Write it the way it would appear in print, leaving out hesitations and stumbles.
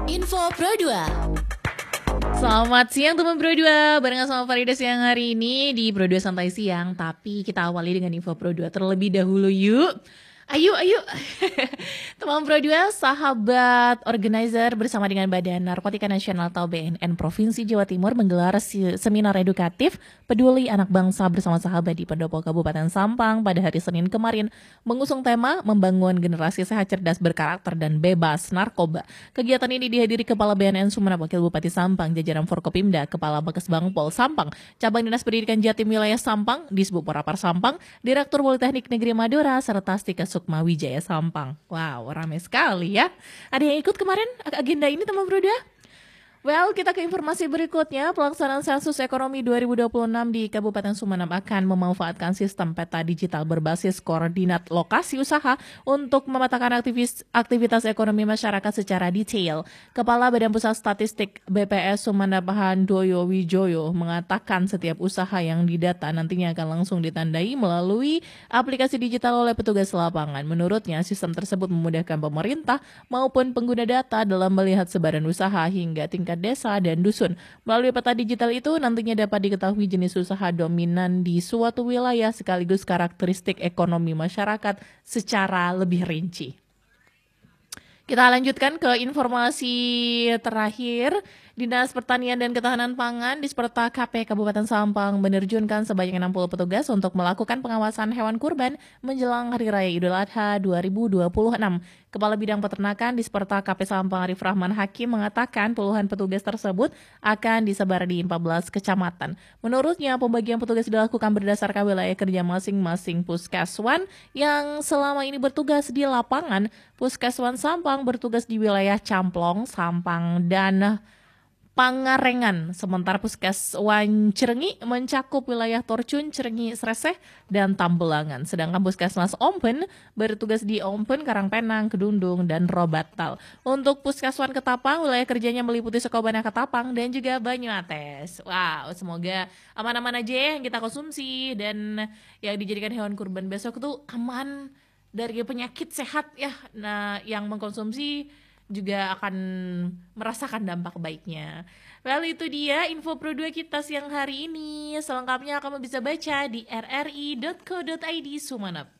Info Pro 2. Selamat siang teman Pro 2, barengan sama Farida siang hari ini di Pro 2 Santai Siang. Tapi kita awali dengan Info Pro 2 terlebih dahulu yuk. Ayo. Teman Pro 2, sahabat organizer bersama dengan Badan Narkotika Nasional atau BNN Provinsi Jawa Timur menggelar seminar edukatif peduli anak bangsa bersama sahabat di Pendopo Kabupaten Sampang pada hari Senin kemarin mengusung tema membangun generasi sehat, cerdas, berkarakter, dan bebas narkoba. Kegiatan ini dihadiri Kepala BNN Sumeneb, Wakil Bupati Sampang, jajaran Forkopimda, Kepala Bekesbang Pol Sampang, Cabang Dinas Pendidikan Jatim Wilayah Sampang, Disbuk Porapar Sampang, Direktur Politeknik Negeri Madura, serta Stika Sukma Wijaya Sampang. Wow, ramai sekali ya. Ada yang ikut kemarin agenda ini teman Bro 2? Well, kita ke informasi berikutnya. Pelaksanaan sensus ekonomi 2026 di Kabupaten Sumeneb akan memanfaatkan sistem peta digital berbasis koordinat lokasi usaha untuk memetakan aktivitas ekonomi masyarakat secara detail. Kepala Badan Pusat Statistik BPS Sumeneb Handoyo Wijoyo mengatakan setiap usaha yang didata nantinya akan langsung ditandai melalui aplikasi digital oleh petugas lapangan. Menurutnya, sistem tersebut memudahkan pemerintah maupun pengguna data dalam melihat sebaran usaha hingga tingkat desa dan dusun. Melalui peta digital itu nantinya dapat diketahui jenis usaha dominan di suatu wilayah sekaligus karakteristik ekonomi masyarakat secara lebih rinci. Kita lanjutkan ke informasi terakhir. Dinas Pertanian dan Ketahanan Pangan Disperta KP Kabupaten Sampang menerjunkan sebanyak 60 petugas untuk melakukan pengawasan hewan kurban menjelang Hari Raya Idul Adha 2026. Kepala Bidang Peternakan Disperta KP Sampang Arif Rahman Hakim mengatakan puluhan petugas tersebut akan disebar di 14 kecamatan. Menurutnya, pembagian petugas dilakukan berdasarkan wilayah kerja masing-masing puskeswan yang selama ini bertugas di lapangan. Puskeswan Sampang bertugas di wilayah Camplong, Sampang, dan Pangarengan, sementara Puskeswan Cirenyi mencakup wilayah Torcun, Cirenyi, Sreseh, dan Tambelangan. Sedangkan Puskesmas Ompen bertugas di Ompen, Karangpenang, Kedundung, dan Robatal. Untuk Puskeswan Ketapang, wilayah kerjanya meliputi Sukabana, Ketapang, dan juga Banyuates. Wow, semoga aman-aman aja yang kita konsumsi dan yang dijadikan hewan kurban besok itu aman dari penyakit, sehat ya. Nah, yang mengkonsumsi juga akan merasakan dampak baiknya. Lalu itu dia info Pro 2 kita siang hari ini. Selengkapnya kamu bisa baca di rri.co.id Sumeneb.